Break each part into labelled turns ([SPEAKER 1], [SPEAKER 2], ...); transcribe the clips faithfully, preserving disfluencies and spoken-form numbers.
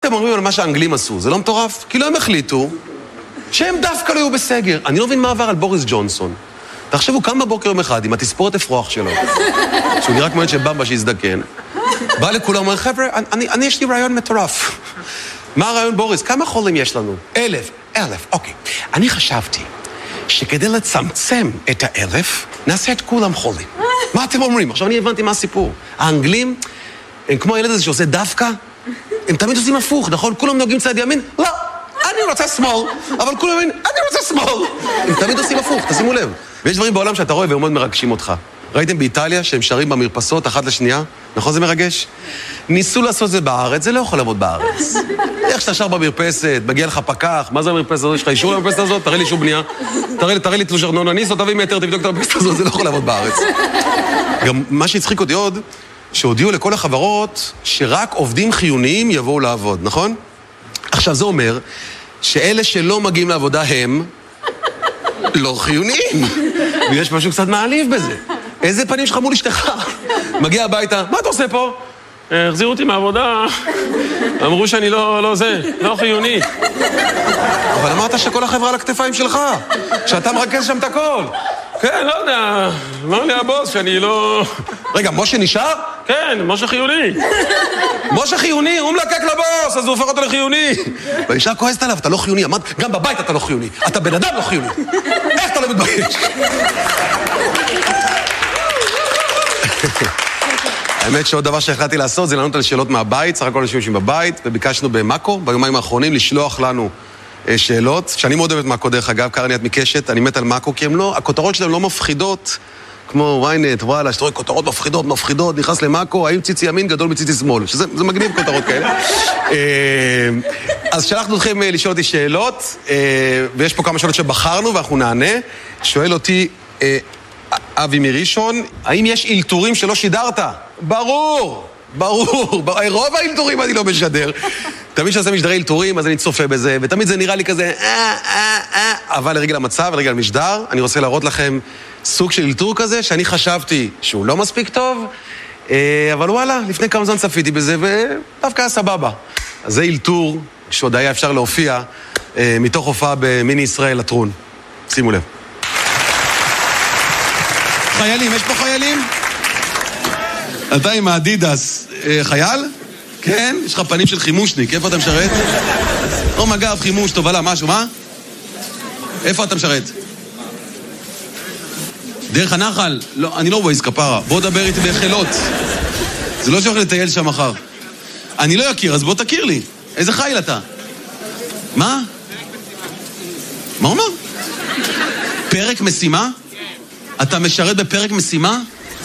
[SPEAKER 1] אתם אומרים על מה שהאנגלים עשו? זה לא מטורף? כאילו הם החליטו שהם דווקא לא היו בסגר. אני לא מבין מה עבר על בוריס ג'ונסון. תחשבו, קם בבוקר יום אחד עם התספורת אפרוח שלו, שהוא נראה כמו את שבמבה שהזדקן, בא לכולם ואומר, חבר'ה, אני, אני יש לי רעיון מטורף. מה הרעיון, בוריס? כמה חולים יש לנו? אלף. אלף, אוקיי. אני חשבתי שכדי לצמצם את האלף, נעשה את כולם חולים. מה אתם אומרים? עכשיו אני הבנתי מה הסיפור. האנגלים, הם כמו הילד הזה שעושה דווקא, הם תמיד עושים הפוך, נכון? כולם נוגעים צד ימין? לא, אני רוצה שמאל, אבל כולם אומרים, אני רוצה שמאל. הם תמיד עושים הפוך, תשימו לב. ויש דברים בעולם שאתה רואה והם מאוד מרגשים אותך. ראיתם באיטליה שהם שרים במרפסות אחת לשנייה? נכון זה מרגש? ניסו לעשות זה בארץ, זה לא יכול לעבוד בארץ. איך שאתה שר במרפסת, מגיע לך פקח, מה זה המרפסת הזאת? יש לך אישור למרפסת הזאת? תראה לי אישור בנייה. תראה, תראה לי תלוש ארנונה, ניסו, תביא מטר, תבדוק את המרפסת הזאת, זה לא יכול לעבוד בארץ. גם מה שהצחיק אותי עוד, שהודיעו לכל החברות שרק עובדים חיוניים יבואו לעבוד, נכון? עכשיו זה אומר שאלה שלא מגיעים לעבודה הם לא חיוניים. ויש משהו קצת מעליב בזה. איזה פנים שלך מול אשתך? מגיע הביתה, מה אתה עושה פה? החזירו אותי מהעבודה, אמרו שאני לא, לא זה, לא חיוני. אבל אמרת שכל החברה על הכתפיים שלך, שאתה מרכז שם את הכל. כן, לא יודע, אמר לי הבוס שאני לא... רגע, משה נשאר? כן, משה חיוני. משה חיוני, הוא מלקק לבוס, אז הוא הופך אותו לחיוני. והאישה כועסת עליו, אתה לא חיוני, אמרת, גם בבית אתה לא חיוני, אתה בן אדם לא חיוני. איך אתה לא מתבייש? האמת שעוד דבר שהחלטתי לעשות זה לענות על שאלות מהבית, סך הכל אנשים בבית, וביקשנו במאקו, ביומיים האחרונים, לשלוח לנו שאלות, שאני מאוד אוהבת מאקו דרך אגב, קרניית מקשת, אני מת על מאקו, כי הם לא, הכותרות שלהם לא מפחידות, כמו ויינט, וואלה, שאתה רואה כותרות מפחידות, מפחידות, נכנס למאקו, האם ציצי ימין גדול מציצי שמאל, שזה זה מגניב כותרות כאלה. אז שלחנו אתכם לשאול אותי שאלות, ויש פה כמה שאלות שבחרנו ואנחנו נענה. שואל אותי אבי מראשון, האם יש אילתורים שלא שידרת? ברור, ברור, רוב האילתורים אני לא משדר. תמיד שעושה משדרי אילתורים, אז אני צופה בזה, ותמיד זה נראה לי כזה, אה, אה, אה, אבל לרגל המצב, לרגל המשדר, אני רוצה להראות לכם סוג של אילתור כזה, שאני חשבתי שהוא לא מספיק טוב, אבל וואלה, לפני כמה זמן צפיתי בזה, ודווקא היה סבבה. אז זה אילתור שעוד היה אפשר להופיע, מתוך הופעה במיני ישראל לטרון. שימו לב. חיילים, יש פה חיילים? אתה עם האדידס, חייל? כן? יש לך פנים של חימושניק, איפה אתה משרת? או מג"ב, חימוש, תובלה, משהו, מה? איפה אתה משרת? דרך הנחל? לא, אני לא ווייז כפרה, בוא דבר איתי בחילות. זה לא שהולך לטייל שם מחר. אני לא יכיר, אז בוא תכיר לי. איזה חיל אתה? מה? מה הוא אומר? פרק משימה? אתה משרת בפרק משימה?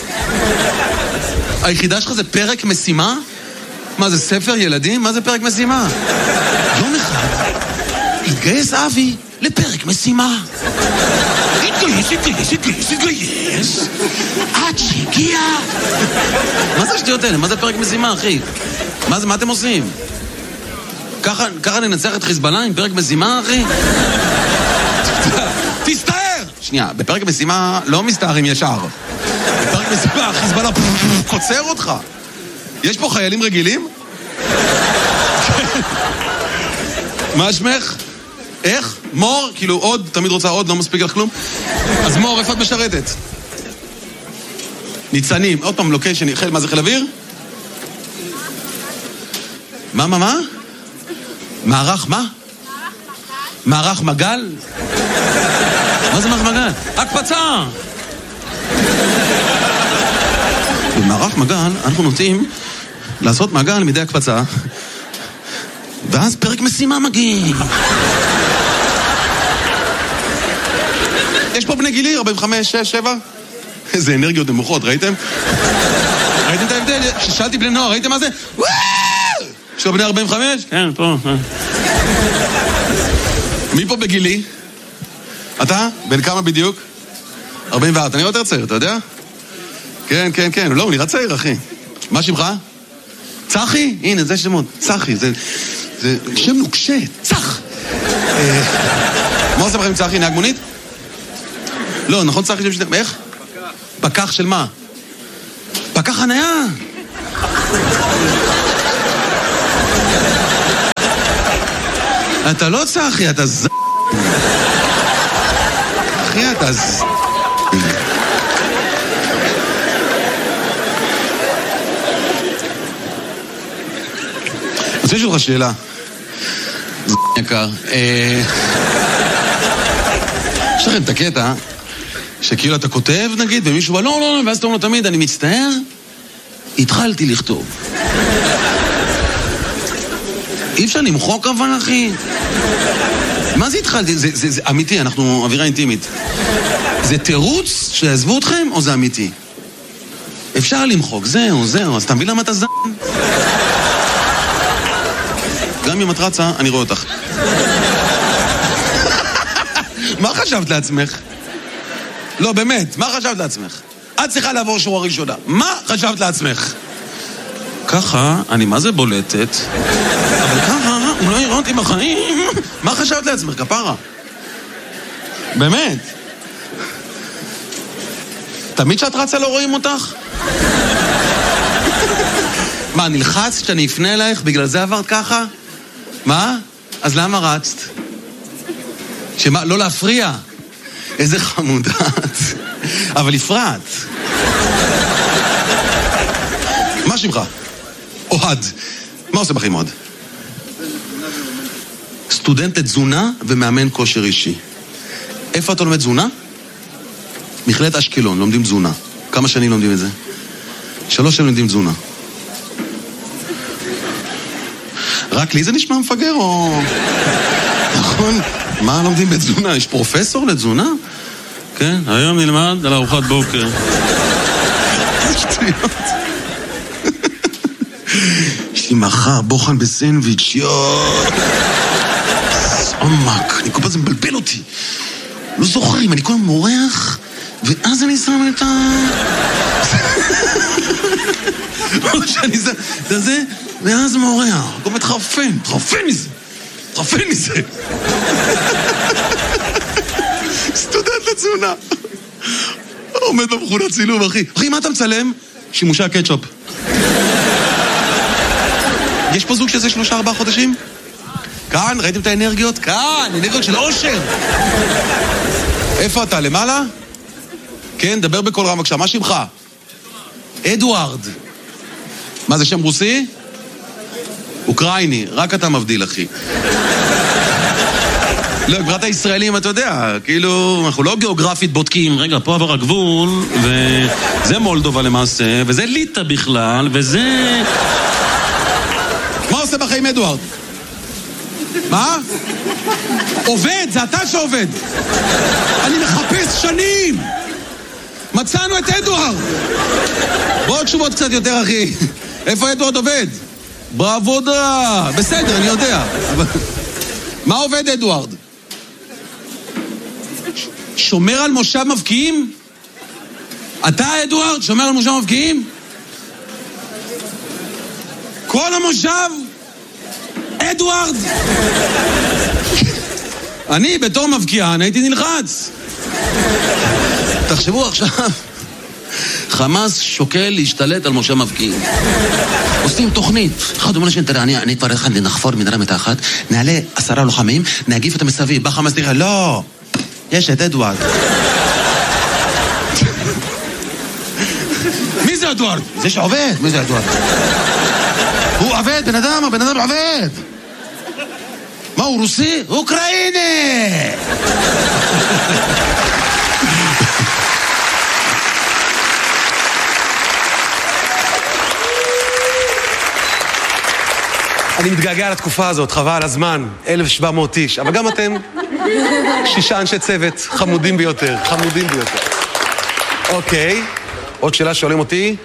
[SPEAKER 1] היחידה שלך זה פרק משימה? מה זה, ספר ילדים? מה זה פרק משימה? יום אחד התגייס אבי לפרק משימה. התגייס, התגייס, התגייס, התגייס עד שהגיע. מה זה השטויות האלה? מה זה פרק משימה, אחי? מה זה, מה אתם עושים? ככה, ככה ננצח את חיזבאללה עם פרק משימה, אחי? תסתער! שנייה, בפרק משימה לא מסתערים ישר. בפרק משימה, חיזבאללה קוצר אותך. יש פה חיילים רגילים? מה שמך? איך? מור? כאילו עוד, תמיד רוצה עוד, לא מספיק לך כלום? אז מור, איפה את משרתת? ניצנים, עוד פעם, לוקיישן, מה זה חיל אוויר? מה, מה, מה? מערך מה? מערך מגל? מה זה מערך מגל? הקפצה! במערך מגל אנחנו נוטים לעשות מגל מדי הקפצה, ואז פרק משימה מגיע. יש פה בני גילי, ארבעים וחמש, שש, שבע. איזה אנרגיות נמוכות, ראיתם? ראיתם את ההבדל? ששאלתי בני נוער, ראיתם מה זה? יש פה בני ארבעים וחמש? כן, פה. מי פה בגילי? אתה? בן כמה בדיוק? ארבעים וארבע. אני רואה יותר צעיר, אתה יודע? כן, כן, כן. לא, הוא נראה צעיר, אחי. מה שמך? צחי? הנה, זה שמות. צחי, זה... זה שם נוקשה. צח! מה עושה לכם צחי? נהג מונית? לא, נכון צחי שם שאתם... איך? פקח. פקח של מה? פקח חניה! אתה לא צחי, אתה ז... אחי, אתה ז... רוצה לשאול לך שאלה. זה יקר. יש לכם את הקטע שכאילו אתה כותב, נגיד, ומישהו בא, לא, לא, לא, ואז אתה אומר לו תמיד, אני מצטער, התחלתי לכתוב. אי אפשר למחוק אבל, אחי. מה זה התחלתי? זה, זה, זה אמיתי, אנחנו אווירה אינטימית. זה תירוץ שיעזבו אתכם, או זה אמיתי? אפשר למחוק, זהו, זהו, אז אתה מבין למה אתה זן? גם אם את רצה, אני רואה אותך. מה חשבת לעצמך? לא, באמת, מה חשבת לעצמך? את צריכה לעבור שורה ראשונה. מה חשבת לעצמך? ככה, אני מה זה בולטת, אבל ככה, הוא לא יראה אותי בחיים. מה חשבת לעצמך, כפרה? באמת? תמיד שאת רצה לא רואים אותך? מה, נלחצת שאני אפנה אלייך? בגלל זה עברת ככה? מה? אז למה רצת? שמה, לא להפריע? איזה חמודת. אבל הפרעת. מה שמך? אוהד. מה עושה בחיים אוהד? סטודנט לתזונה ומאמן כושר אישי. איפה אתה לומד תזונה? מכללת אשקלון, לומדים תזונה. כמה שנים לומדים את זה? שלוש שנים לומדים תזונה. רק לי זה נשמע מפגר או... נכון? מה לומדים בתזונה? יש פרופסור לתזונה? כן, היום נלמד על ארוחת בוקר. זה שטויות. יש לי מחר בוחן בסנדוויץ', יואו. עומק, אני כל פעם זה מבלבל אותי. לא זוכרים, אני כל פעם מורח, ואז אני שם את ה... או שאני שם את זה, ואז מורח. כל פעם תחרפן, תחרפן מזה. תחרפן מזה. סטודנט לתזונה. עומד במכונת צילום, אחי. אחי, מה אתה מצלם? שימושי הקטשופ. יש פה זוג שזה שלושה ארבעה חודשים? כאן, ראיתם את האנרגיות? כאן, אנרגיות של אושר. איפה אתה? למעלה? כן, דבר בכל רם בבקשה. מה שמך? אדוארד. מה זה שם רוסי? אוקראיני. רק אתה מבדיל, אחי. לא, גברת הישראלים, אתה יודע, כאילו, אנחנו לא גיאוגרפית בודקים, רגע, פה עבר הגבול, וזה מולדובה למעשה, וזה ליטא בכלל, וזה... מה עושה בחיים אדוארד? מה? עובד, זה אתה שעובד. אני מחפש שנים. מצאנו את אדוארד. בוא תשובות קצת יותר, אחי. איפה אדוארד עובד? בעבודה. בסדר, אני יודע. מה עובד אדוארד? שומר על מושב מבקיעים? אתה אדוארד שומר על מושב מבקיעים? כל המושב? אדוארד! אני בתור מבקיען הייתי נלחץ. תחשבו עכשיו, חמאס שוקל להשתלט על מושב מבקיעים. עושים תוכנית. אחד אומר לשני, תראה, אני, אני כבר אחד נחפור מנהרה מתחת, נעלה עשרה לוחמים, נגיף את המסביב, בא חמאס תראה, לא, יש את אדוארד. מי זה אדוארד? זה שעובד, מי זה אדוארד? הוא עובד, בן אדם, הבן אדם עובד. מה, הוא רוסי? הוא אוקראיני! אני מתגעגע לתקופה הזאת, חבל הזמן, אלף ושבע מאות איש, אבל גם אתם, שישה אנשי צוות, חמודים ביותר, חמודים ביותר. אוקיי, עוד שאלה שואלים אותי,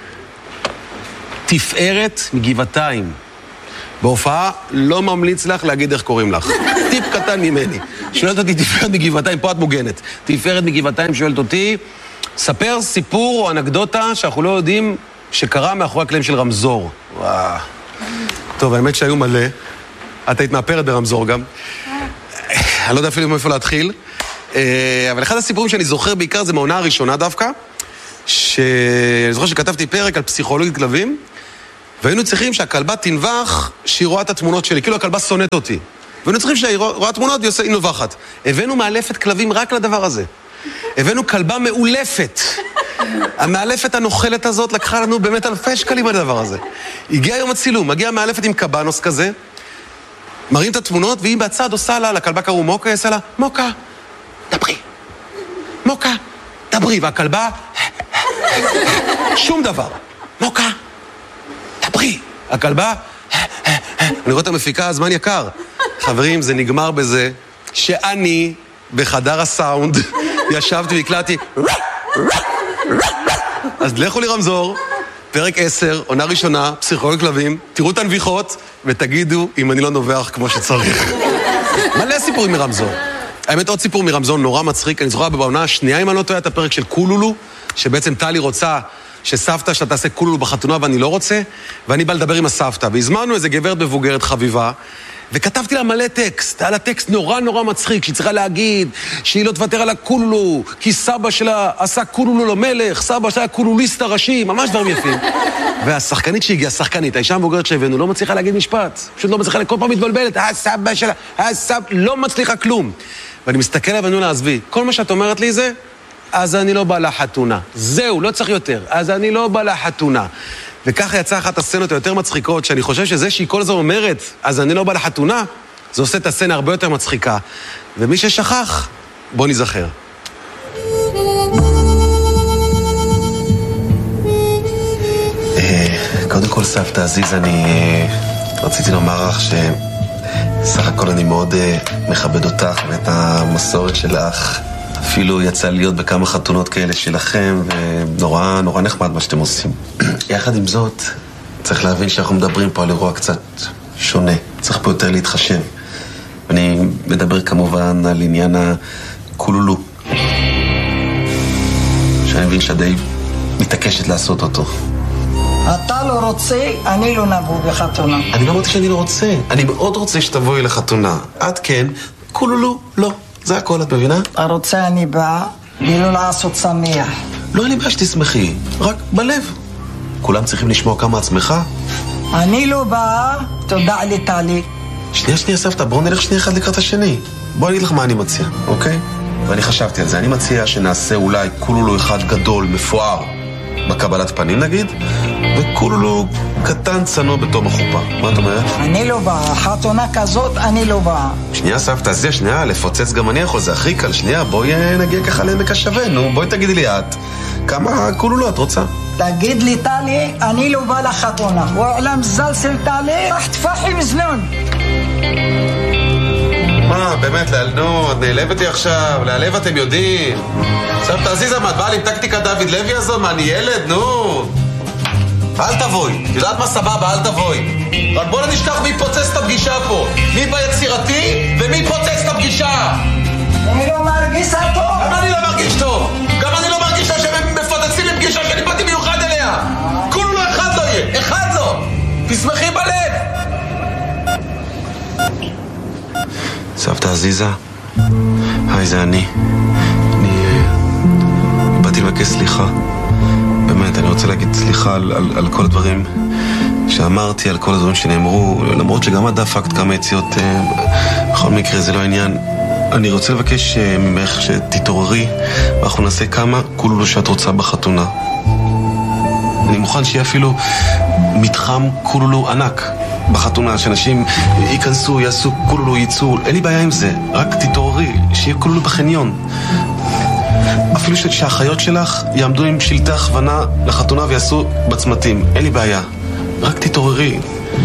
[SPEAKER 1] תפארת מגבעתיים. בהופעה לא ממליץ לך להגיד איך קוראים לך. טיפ קטן ממני. שואלת אותי תפארת מגבעתיים, פה את מוגנת. תפארת מגבעתיים שואלת אותי, ספר סיפור או אנקדוטה שאנחנו לא יודעים שקרה מאחורי הקלעים של רמזור. וואו. טוב, האמת שהיו מלא. את היית מאפרת ברמזור גם. אני לא יודע אפילו מאיפה להתחיל. אבל אחד הסיפורים שאני זוכר בעיקר זה מהעונה הראשונה דווקא, שאני זוכר שכתבתי פרק על פסיכולוגית כלבים, והיינו צריכים שהכלבה תנבח שהיא רואה את התמונות שלי, כאילו הכלבה שונאת אותי. והיינו צריכים שהיא רואה תמונות, היא עושה, היא נובחת. הבאנו מאלפת כלבים רק לדבר הזה. הבאנו כלבה מאולפת. המאלפת הנוחלת הזאת לקחה לנו באמת אלפי שקלים על הדבר הזה. הגיע יום הצילום, מגיע מאלפת עם קבנוס כזה, מראים את התמונות, והיא בצד עושה לה, לכלבה קראו מוקה, עושה לה, מוקה, דברי. מוקה, דברי. והכלבה, שום דבר. מוקה, דברי. הכלבה, אני רואה את המפיקה, הזמן יקר. חברים, זה נגמר בזה שאני בחדר הסאונד ישבתי והקלטתי אז לכו לי רמזור, פרק עשר, עונה ראשונה, פסיכולוג כלבים, תראו את הנביחות ותגידו אם אני לא נובח כמו שצריך. מלא סיפורים מרמזור. האמת עוד סיפור מרמזור נורא מצחיק, אני זוכר בעונה השנייה אם אני לא טועה את הפרק של קולולו, שבעצם טלי רוצה שסבתא שלה תעשה קולולו בחתונה ואני לא רוצה, ואני בא לדבר עם הסבתא, והזמנו איזה גברת מבוגרת חביבה, וכתבתי לה מלא טקסט, היה לה טקסט נורא נורא מצחיק, שהיא צריכה להגיד שהיא לא תוותר על הקולולו, כי סבא שלה עשה קולולו למלך, סבא שלה היה קולוליסט הראשי, ממש דברים יפים. והשחקנית שהגיעה, השחקנית, האישה המבוגרת שהבאנו, לא מצליחה להגיד משפט, פשוט לא מצליחה, כל פעם מתבלבלת, הסבא שלה, הסבא, לא מצליחה כלום. ואני מסתכל עליו ואני לא עזבי, כל מה שאת אומרת לי זה, אז אני לא בא לחתונה. זהו, לא צריך יותר. אז אני לא בא לחתונה. וככה יצאה אחת הסצנות היותר מצחיקות, שאני חושב שזה שהיא כל הזו אומרת, אז אני לא בא לחתונה, זה עושה את הסצנה הרבה יותר מצחיקה. ומי ששכח, בוא נזכר. קודם כל סבתא עזיז, אני רציתי לומר לך שסך הכל אני מאוד מכבד אותך ואת המסורת שלך. אפילו יצא להיות בכמה חתונות כאלה שלכם, ונורא נורא נחמד מה שאתם עושים. יחד עם זאת, צריך להבין שאנחנו מדברים פה על אירוע קצת שונה. צריך פה יותר להתחשב. אני מדבר כמובן על עניין הקולולו, שאני מבין שדי מתעקשת לעשות אותו.
[SPEAKER 2] אתה לא רוצה, אני לא נבוא בחתונה.
[SPEAKER 1] אני לא אמרתי שאני לא רוצה. אני מאוד רוצה שתבואי לחתונה. את כן, קולולו לא. זה הכל, את מבינה?
[SPEAKER 2] אתה רוצה, אני באה, ולא לעשות שמח.
[SPEAKER 1] לא, אני באה שתשמחי, רק בלב. כולם צריכים לשמוע כמה עצמך.
[SPEAKER 2] אני לא באה, תודה לי טלי.
[SPEAKER 1] שנייה, שנייה, סבתא, בואו נלך שנייה אחד לקראת השני. בואו אני אגיד לך מה אני מציע, אוקיי? ואני חשבתי על זה, אני מציע שנעשה אולי קולולו אחד גדול, מפואר, בקבלת פנים נגיד, וקולולו קטן צנוע בתום החופה. מה את אומרת?
[SPEAKER 2] אני לא באה, חתונה כזאת אני לא באה.
[SPEAKER 1] שנייה סבתא, זה שנייה, לפוצץ גם אני יכול, זה הכי קל. שנייה, בואי נגיע ככה לעמק השווה, נו, בואי תגידי לי את, כמה קולולו את רוצה?
[SPEAKER 2] תגיד לי טלי, אני לא באה לחתונה. ועולם זלסל טלי, רח תפחי מזנון.
[SPEAKER 1] מה, באמת, נו, את נעלבת לי עכשיו, להעלב אתם יודעים. סבתא עזיזה, מה, את באה לי עם טקטיקה דוד לוי הזו? מה, אני ילד? נו. אל תבואי. יודעת מה סבבה, אל תבואי. רק בוא נשכח מי פוצץ את הפגישה פה. מי ביצירתי ומי פוצץ את הפגישה.
[SPEAKER 2] אני לא מרגיש טוב.
[SPEAKER 1] גם אני לא מרגיש טוב. גם אני לא מרגיש טוב שהם מפוצצים לי פגישה שאני באתי מיוחד אליה. כולו לא אחד לא יהיה. אחד לא. תשמחי בלב. סבתא עזיזה, היי, זה אני. אני באתי לבקש סליחה. באמת, אני רוצה להגיד סליחה על, על, על כל הדברים שאמרתי, על כל הדברים שנאמרו, למרות שגם את דפקת כמה יציאות, בכל מקרה זה לא העניין. אני רוצה לבקש ממך שתתעוררי, ואנחנו נעשה כמה קולולו שאת רוצה בחתונה. אני מוכן שיהיה אפילו מתחם קולולו ענק בחתונה, שאנשים ייכנסו, יעשו קולולו, ייצאו, אין לי בעיה עם זה, רק תתעוררי, שיהיה קולולו בחניון. אפילו שהאחיות שלך יעמדו עם שלטי הכוונה לחתונה ויעשו בצמתים, אין לי בעיה, רק תתעוררי.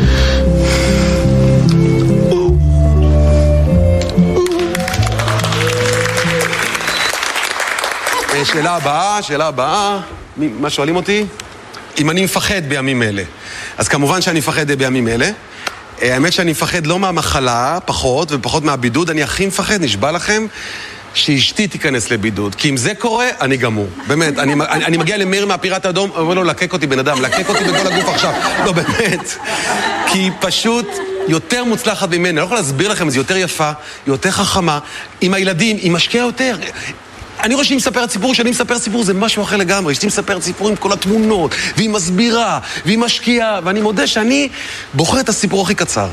[SPEAKER 1] שאלה הבאה, שאלה הבאה, מה שואלים אותי? אם אני מפחד בימים אלה. אז כמובן שאני מפחד בימים אלה. האמת שאני מפחד לא מהמחלה, פחות, ופחות מהבידוד. אני הכי מפחד, נשבע לכם, שאשתי תיכנס לבידוד. כי אם זה קורה, אני גמור. באמת, אני, אני, אני מגיע למאיר מהפיראט האדום, אומר לו, לקק אותי בן אדם, לקק אותי בכל הגוף עכשיו. לא, באמת. כי היא פשוט יותר מוצלחת ממני. אני לא יכול להסביר לכם, זה יותר יפה, יותר חכמה. עם הילדים, היא משקיעה יותר. אני רואה שהיא מספרת סיפור, שאני מספר סיפור, זה משהו אחר לגמרי. שהיא מספרת סיפור עם כל התמונות, והיא מסבירה, והיא משקיעה, ואני מודה שאני בוחר את הסיפור הכי קצר.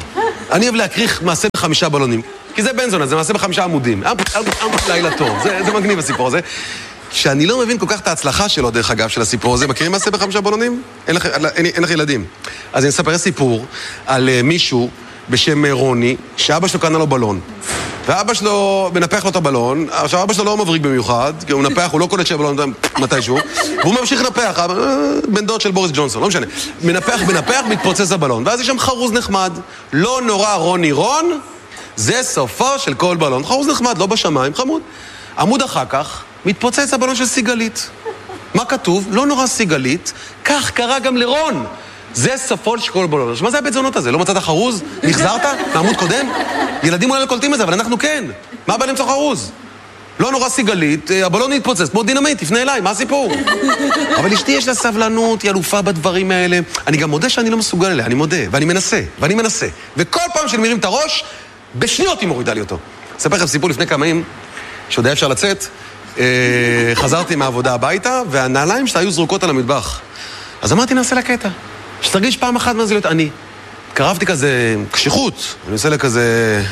[SPEAKER 1] אני אוהב להקריך מעשה בחמישה בלונים. כי זה בן זונה, זה מעשה בחמישה עמודים. לילה טוב, זה, זה מגניב הסיפור הזה. שאני לא מבין כל כך את ההצלחה שלו, דרך אגב, של הסיפור הזה. מכירים מעשה בחמישה בלונים? אין לך, אין, אין לך ילדים. אז אני אספר סיפור על uh, מישהו בשם רוני, שאבא שלו קנה לו בלון. ואבא שלו מנפח לו את הבלון. עכשיו, אבא שלו לא מבריק במיוחד, כי הוא מנפח, הוא לא קולט שהבלון מתישהו. והוא ממשיך לנפח, בן דוד של בוריס ג'ונסון, לא משנה. מנפח, מנפח, מתפוצץ הבלון. ואז יש שם חרוז נחמד. לא נורא רוני רון, זה סופו של כל בלון. חרוז נחמד, לא בשמיים, חמוד. עמוד אחר כך, מתפוצץ הבלון של סיגלית. מה כתוב? לא נורא סיגלית, כך קרה גם לרון. זה סופו של כל בלון. מה זה הבית זונות הזה? לא מצאת חרוז? נחזרת? מעמוד קודם? ילדים אולי לא קולטים את זה, אבל אנחנו כן. מה הבא למצוא חרוז? לא נורא סיגלית, הבלון מתפוצץ, כמו דינמיט, תפנה אליי, מה הסיפור? אבל אשתי יש לה סבלנות, היא אלופה בדברים האלה. אני גם מודה שאני לא מסוגל אליה, אני מודה, ואני מנסה, ואני מנסה. וכל פעם שאני מרים את הראש, בשניות היא מורידה לי אותו. אספר לכם סיפור לפני כמה ימים, שעוד היה אפשר לצאת, אה, חזרתי מהעבודה הביתה, והנעליים שלה היו זרוקות על המטבח. אז אמרתי, נעשה לה קטע. שתרגיש פעם אחת מה זה להיות אני. קרבתי כזה קשיחות, אני עושה לה כזה...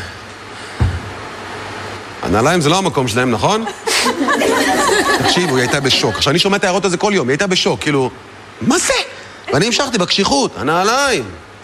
[SPEAKER 1] הנעליים זה לא המקום שלהם, נכון? תקשיבו, היא הייתה בשוק. עכשיו, אני שומע את ההערות הזה כל יום, היא הייתה בשוק, כאילו, מה זה? ואני המשכתי בקשיחות, הנעליים.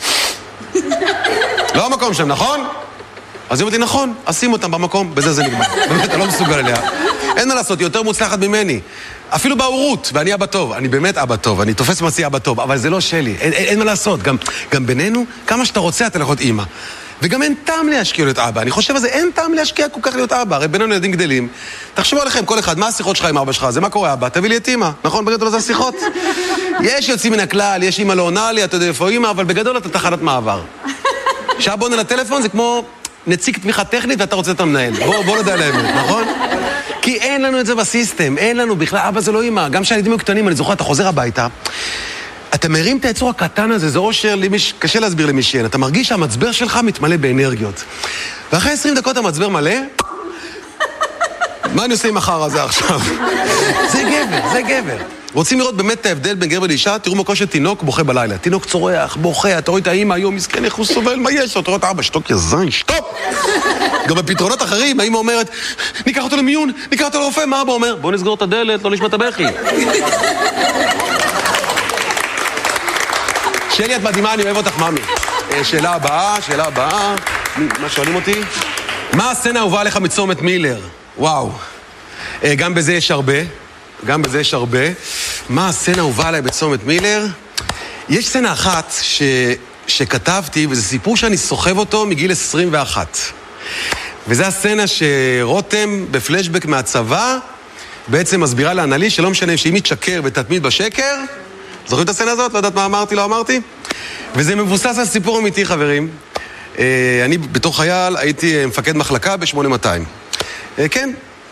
[SPEAKER 1] לא המקום שלהם, נכון? אז היא אומרת לי, נכון, אשים אותם במקום, בזה זה נגמר. באמת, אני לא מסוגל אליה. אין מה לעשות, היא יותר מוצלחת ממני. אפילו בהורות, ואני אבא טוב. אני באמת אבא טוב, אני תופס מציא אבא טוב, אבל זה לא שלי. אין, אין, אין מה לעשות. גם, גם בינינו, כמה שאתה רוצה, אתה יכול להיות אימא. וגם אין טעם להשקיע להיות אבא. אני חושב על זה, אין טעם להשקיע כל כך להיות אבא. הרי בינינו ילדים גדלים. תחשבו עליכם, כל אחד, מה השיחות שלך עם אבא שלך? זה מה קורה, אבא? תביא לי את אימא. נכון? בגדול זה השיחות. יש יוצאים מן הכלל, יש אימא לא עונה לי, אתה יודע איפה אימא, אבל בגדול אתה תחנת מעבר. שהבון על הטלפון זה כמו נציג תמיכה טכנית ואתה רוצה את המנהל. בוא, בוא נדע להם, נכון? כי אין לנו את זה בסיסטם, אין לנו בכלל, אבא זה לא אימא. גם כשהילדים היו קטנים, אני זוכר, אתה חוזר הביתה, אתה מרים את היצור הקטן הזה, זה אושר, קשה להסביר למי שאין. אתה מרגיש שהמצבר שלך מתמלא באנרגיות. ואחרי עשרים דקות המצבר מלא, מה אני עושה עם החר הזה עכשיו? זה גבר, זה גבר. רוצים לראות באמת את ההבדל בין גבר לאישה? תראו מקום שתינוק בוכה בלילה. תינוק צורח, בוכה, אתה רואה את האמא היום, מסכן, איך הוא סובל, מה יש? אתה רואה את האבא, שתוק יזין, שטופ! גם בפתרונות אחרים, האמא אומרת, ניקח אותו למיון, ניקח אותו לרופא, מה אבא אומר? בוא נסגור את הדלת, לא נשמע את הבכי. שלי, את מדהימה, אני אוהב אותך, ממי. שאלה הבאה, שאלה הבאה. מה שואלים אותי? מה הסצנה האהובה עליך מצומת מילר? וואו. גם בזה יש הרבה. גם בזה יש הרבה. מה הסצנה האהובה עליי בצומת מילר? יש סצנה אחת ש... שכתבתי, וזה סיפור שאני סוחב אותו מגיל עשרים ואחת. וזה הסצנה שרותם בפלשבק מהצבא בעצם מסבירה לאנלי שלא משנה שאם יתשקר ותתמיד בשקר, זוכרים את הסצנה הזאת? לא יודעת מה אמרתי, לא אמרתי? וזה מבוסס על סיפור אמיתי, חברים. אני בתור חייל הייתי מפקד מחלקה ב-שמונה מאתיים. כן.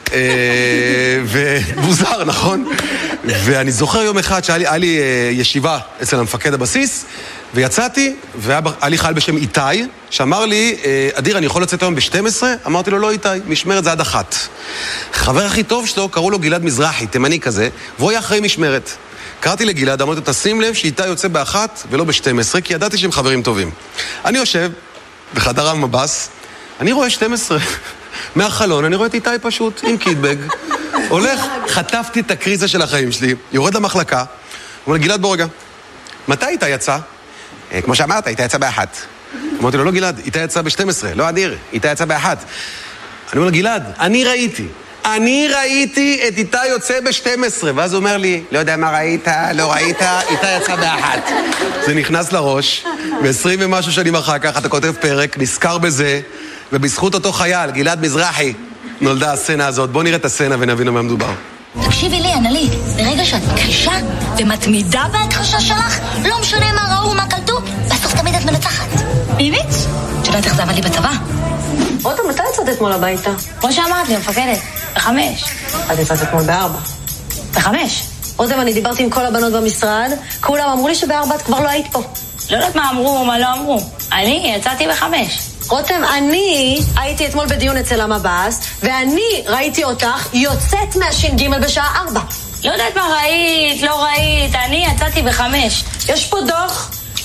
[SPEAKER 1] ומוזר, נכון? ואני זוכר יום אחד שהיה לי ישיבה אצל המפקד הבסיס, ויצאתי, והיה לי חייל בשם איתי, שאמר לי, אדיר, אני יכול לצאת היום ב-שתים עשרה? אמרתי לו, לא איתי, משמרת זה עד אחת. חבר הכי טוב שלו, קראו לו גלעד מזרחי, תימני כזה, והוא היה אחרי משמרת. קראתי לגלעד, אמרתי, תשים לב שאיתי יוצא באחת ולא ב-שתים עשרה, כי ידעתי שהם חברים טובים. אני יושב בחדר המבס, אני רואה שתים עשרה. מהחלון, אני רואה את איתי פשוט, עם קיטבג, הולך, חטפתי את הקריזה של החיים שלי, יורד למחלקה, אומר, גלעד בוא רגע, מתי איתי יצא? כמו שאמרת, איתי יצא באחת. אמרתי לו, לא גלעד, איתי יצא ב-שתים עשרה, לא אדיר, איתי יצא באחת. אני אומר לו, גלעד, אני ראיתי, אני ראיתי את איתי יוצא ב-שתים עשרה, ואז הוא אומר לי, לא יודע מה ראית, לא ראית, איתי יצא באחת. זה נכנס לראש, ב-עשרים ומשהו שנים אחר כך, אתה כותב פרק, נזכר בזה, ובזכות אותו חייל, גלעד מזרחי, נולדה הסצנה הזאת. בואו נראה את הסצנה ונבין על מה מדובר.
[SPEAKER 3] תקשיבי לי, אנלי, ברגע שאת קשה ומתמידה בהכחשה שלך, לא משנה מה ראו ומה קלטו, בסוף תמיד את מנצחת. באמת? את יודעת איך זה עבד לי בצבא?
[SPEAKER 4] רותם, מתי יצאת אתמול הביתה?
[SPEAKER 3] כמו שאמרת לי, מפקדת, בחמש.
[SPEAKER 4] את יצאת אתמול בארבע.
[SPEAKER 3] בחמש?
[SPEAKER 4] רותם, אני דיברתי עם כל הבנות במשרד, כולם אמרו לי שבארבע את כבר לא היית פה.
[SPEAKER 3] לא יודעת מה אמרו או מה לא אמרו. אני יצאתי בחמש.
[SPEAKER 4] רותם, אני הייתי אתמול בדיון אצל המבס, ואני ראיתי אותך יוצאת מהש"ג בשעה ארבע.
[SPEAKER 3] לא יודעת מה ראית, לא ראית, אני יצאתי בחמש.
[SPEAKER 4] יש פה דוח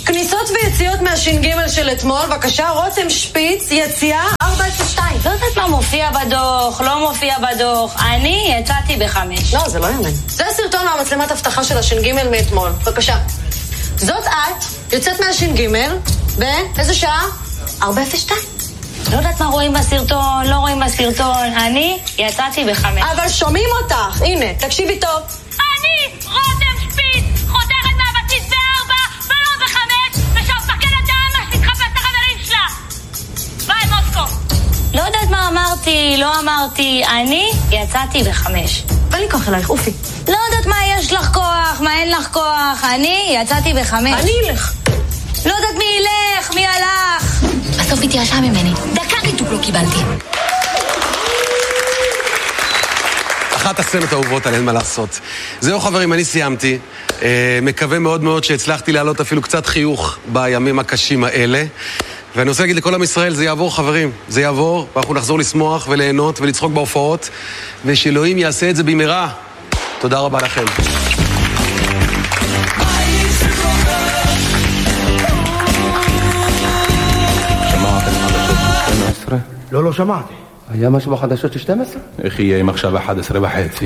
[SPEAKER 4] כניסות ויציאות מהשינגימל של אתמול, בבקשה, רותם שפיץ, יציאה ארבע אפס שתיים.
[SPEAKER 3] לא יודעת מה מופיע בדוח, לא מופיע בדוח. אני יצאתי בחמש.
[SPEAKER 4] לא, זה לא יאמן. זה הסרטון מהמצלמת הבטחה של השינגימל מאתמול. בבקשה. זאת את, יוצאת מהשינגימל, באיזה שעה?
[SPEAKER 3] ארבע אפס שתיים. לא יודעת מה רואים בסרטון, לא רואים בסרטון. אני יצאתי בחמש.
[SPEAKER 4] אבל שומעים אותך. הנה, תקשיבי טוב.
[SPEAKER 3] אני רותם שפיץ, חותכת מהבסיס בארבע ולא בחמש, ושהמפקדת דאמה שתתחפש את החברים שלה. ביי מוסקו. לא יודעת מה אמרתי, לא אמרתי. אני יצאתי בחמש.
[SPEAKER 4] ואין לי כוח אלייך, אופי.
[SPEAKER 3] לא יודעת מה יש לך כוח, מה אין לך כוח. אני יצאתי בחמש.
[SPEAKER 4] אני אלך.
[SPEAKER 3] לא יודעת מי ילך, מי הלך. בסוף התייאשה ממני. דקה ריתוק לא קיבלתי.
[SPEAKER 1] אחת הסצנות האהובות על אין מה לעשות. זהו חברים, אני סיימתי. אה, מקווה מאוד מאוד שהצלחתי להעלות אפילו קצת חיוך בימים הקשים האלה. ואני רוצה להגיד לכל עם ישראל, זה יעבור חברים. זה יעבור, ואנחנו נחזור לשמוח וליהנות ולצחוק בהופעות. ושאלוהים יעשה את זה במהרה. תודה רבה לכם.
[SPEAKER 5] לא, לא שמעתי.
[SPEAKER 6] היה משהו בחדשות של שתים עשרה?
[SPEAKER 5] איך יהיה עם עכשיו אחת עשרה וחצי?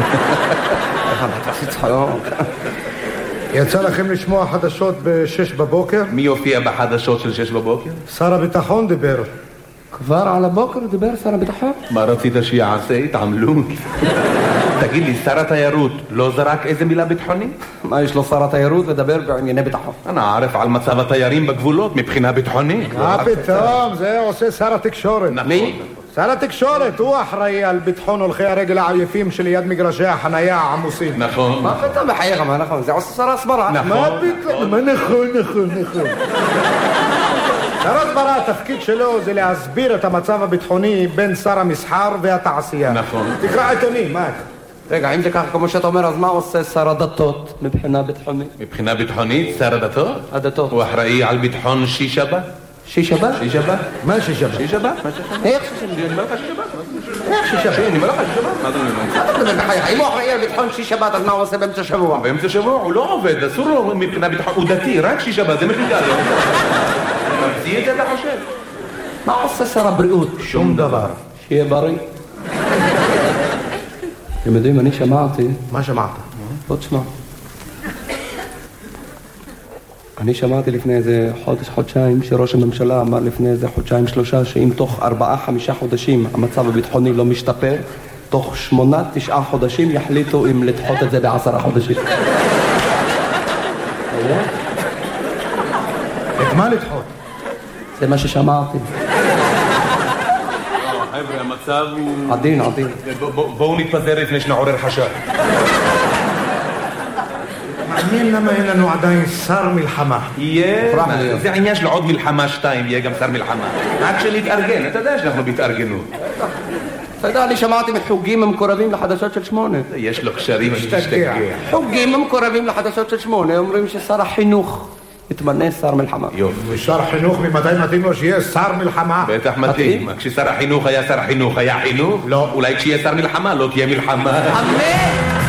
[SPEAKER 5] יצא לכם לשמוע חדשות בשש בבוקר?
[SPEAKER 6] מי יופיע בחדשות של שש בבוקר?
[SPEAKER 5] שר הביטחון דיבר.
[SPEAKER 6] כבר על הבוקר דיבר שר הביטחון?
[SPEAKER 5] מה רצית שיעשה? התעמלות. תגיד לי, שר התיירות לא זרק איזה מילה ביטחוני?
[SPEAKER 6] מה יש לו שר התיירות לדבר בענייני ביטחון?
[SPEAKER 5] אני ערף על מצב התיירים בגבולות מבחינה ביטחונית. מה פתאום? זה עושה שר התקשורת.
[SPEAKER 6] מי?
[SPEAKER 5] שר התקשורת, הוא אחראי על ביטחון הולכי הרגל העייפים שליד מגרשי החנייה העמוסים.
[SPEAKER 6] נכון. מה פתאום בחייך, מה נכון? זה עושה שר הסברה.
[SPEAKER 5] מה פתאום? מה נכון, נכון, נכון. שר הסברה, התפקיד שלו זה להסביר את המצב הביטחוני בין שר המסחר והתעשייה.
[SPEAKER 6] נכון.
[SPEAKER 5] תקרא עיתונים, מה?
[SPEAKER 6] רגע, אם זה ככה כמו שאתה אומר, אז מה עושה שר הדתות מבחינה ביטחונית?
[SPEAKER 5] מבחינה ביטחונית, שר הדתות?
[SPEAKER 6] הדתות.
[SPEAKER 5] הוא אחראי על ביטחון שישבת?
[SPEAKER 6] שישבת?
[SPEAKER 5] שישבת? מה שישבת? שישבת?
[SPEAKER 6] איך שישבת?
[SPEAKER 5] אני אומר לך שישבת? איך שישבת? אני אומר לך שישבת? מה אתה אומר?
[SPEAKER 6] אם הוא אחראי על ביטחון שישבת, אז מה הוא עושה באמצע שבוע?
[SPEAKER 5] באמצע שבוע הוא לא עובד, אסור לו מבחינה ביטחון, הוא דתי, רק שישבת, זה מחיקה לו. ממציא את זה אתה חושב?
[SPEAKER 6] מה עושה שר הבריאות?
[SPEAKER 5] שום דבר.
[SPEAKER 6] שיהיה בריא. אתם יודעים, אני שמעתי...
[SPEAKER 5] מה שמעת?
[SPEAKER 6] בוא תשמע. אני שמעתי לפני איזה חודש, חודשיים, שראש הממשלה אמר לפני איזה חודשיים, שלושה, שאם תוך ארבעה, חמישה חודשים המצב הביטחוני לא משתפר, תוך שמונה, תשעה חודשים יחליטו אם לדחות את זה בעשרה חודשים.
[SPEAKER 5] את מה לדחות?
[SPEAKER 6] זה מה ששמעתי.
[SPEAKER 5] חבר'ה, המצב הוא...
[SPEAKER 6] עדין, עדין.
[SPEAKER 5] בואו נתפזר לפני שנעורר חשד. מעניין למה אין לנו עדיין שר מלחמה. יהיה, זה העניין של עוד מלחמה שתיים, יהיה גם שר מלחמה. עד שנתארגן, אתה יודע שאנחנו בהתארגנות.
[SPEAKER 6] אתה יודע, אני שמעתי מחוגים המקורבים לחדשות של שמונה.
[SPEAKER 5] יש לו קשרים, אני משתגע.
[SPEAKER 6] חוגים המקורבים לחדשות של שמונה אומרים ששר החינוך יתמנה שר מלחמה.
[SPEAKER 5] יופי. ושר החינוך ממתי מתאים לו שיהיה שר מלחמה? בטח מתאים. כששר החינוך היה שר החינוך, היה חינוך? לא. אולי כשיהיה שר מלחמה לא תהיה מלחמה.
[SPEAKER 6] אמן!